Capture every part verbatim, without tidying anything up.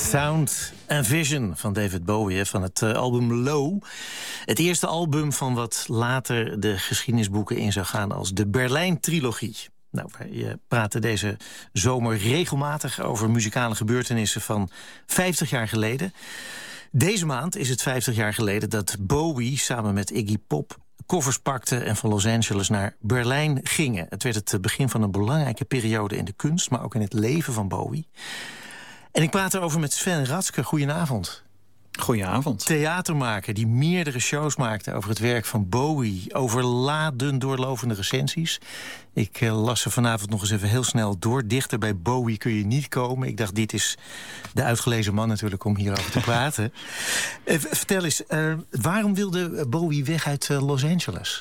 Sound and Vision van David Bowie, van het uh, album Low. Het eerste album van wat later de geschiedenisboeken in zou gaan als de Berlijn-trilogie. Nou, wij praten deze zomer regelmatig over muzikale gebeurtenissen van vijftig jaar geleden. Deze maand is het vijftig jaar geleden dat Bowie samen met Iggy Pop koffers pakte en van Los Angeles naar Berlijn gingen. Het werd het begin van een belangrijke periode in de kunst, maar ook in het leven van Bowie. En ik praat erover met Sven Ratzke. Goedenavond. Goedenavond. Theatermaker die meerdere shows maakte over het werk van Bowie. Overladen doorlovende recensies. Ik uh, las ze vanavond nog eens even heel snel door. Dichter bij Bowie kun je niet komen. Ik dacht, dit is de uitgelezen man natuurlijk om hierover te praten. uh, vertel eens, uh, waarom wilde Bowie weg uit uh, Los Angeles?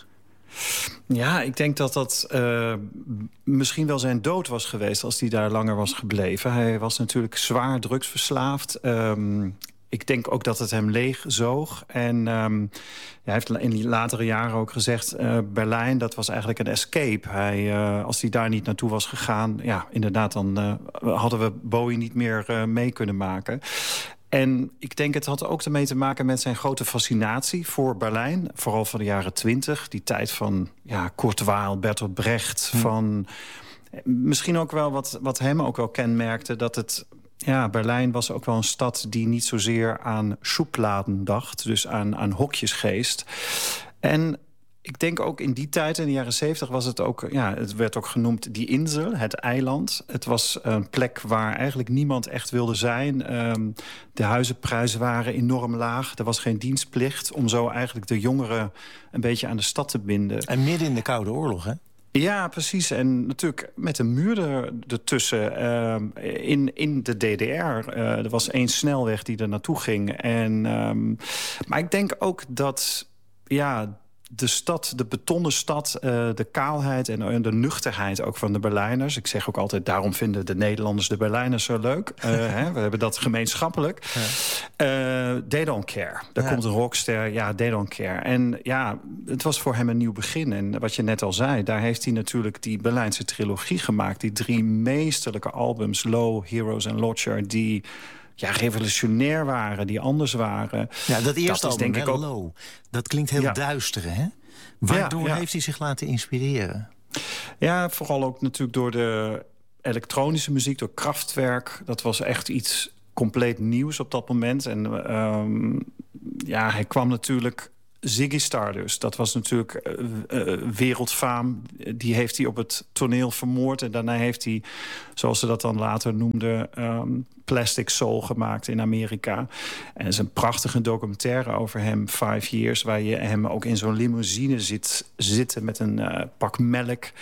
Ja, ik denk dat dat uh, misschien wel zijn dood was geweest als hij daar langer was gebleven. Hij was natuurlijk zwaar drugsverslaafd. Um, ik denk ook dat het hem leegzoog. En um, ja, hij heeft in die latere jaren ook gezegd, Uh, Berlijn, dat was eigenlijk een escape. Hij, uh, als hij daar niet naartoe was gegaan, ja, inderdaad, dan uh, hadden we Bowie niet meer uh, mee kunnen maken. En ik denk het had ook ermee te maken met zijn grote fascinatie voor Berlijn. Vooral van de jaren twintig. Die tijd van ja, Kurt Weill, Bertolt Brecht. Hm. Van, misschien ook wel wat, wat hem ook wel kenmerkte. Dat het, ja, Berlijn was ook wel een stad die niet zozeer aan schubladen dacht. Dus aan, aan hokjesgeest. En ik denk ook in die tijd, in de jaren zeventig, was het ook, ja, het werd ook genoemd die Insel, het eiland. Het was een plek waar eigenlijk niemand echt wilde zijn. Um, de huizenprijzen waren enorm laag. Er was geen dienstplicht om zo eigenlijk de jongeren een beetje aan de stad te binden. En midden in de Koude Oorlog, hè? Ja, precies. En natuurlijk met een muur er, ertussen. Uh, in, in de D D R. Uh, er was één snelweg die er naartoe ging. En, um, maar ik denk ook dat, ja, de stad, de betonnen stad, uh, de kaalheid en de nuchterheid ook van de Berlijners. Ik zeg ook altijd, daarom vinden de Nederlanders de Berlijners zo leuk. Uh, hè, we hebben dat gemeenschappelijk. Ja. Uh, they don't care. Daar ja. komt een rockster, ja, they don't care. En ja, het was voor hem een nieuw begin. En wat je net al zei, daar heeft hij natuurlijk die Berlijnse trilogie gemaakt. Die drie meesterlijke albums, Low, Heroes en Lodger, die ja, revolutionair waren, die anders waren. Ja, dat eerste dat album, denk ik ook Low, dat klinkt heel ja. duister, hè? Waardoor ja, ja. heeft hij zich laten inspireren? Ja, vooral ook natuurlijk door de elektronische muziek, door Kraftwerk. Dat was echt iets compleet nieuws op dat moment. En um, ja, hij kwam natuurlijk Ziggy Stardust, dat was natuurlijk uh, uh, wereldfaam. Die heeft hij op het toneel vermoord. En daarna heeft hij, zoals ze dat dan later noemden, Um, Plastic Soul gemaakt in Amerika. En er is een prachtige documentaire over hem, Five Years, waar je hem ook in zo'n limousine zit zitten met een uh, pak melk.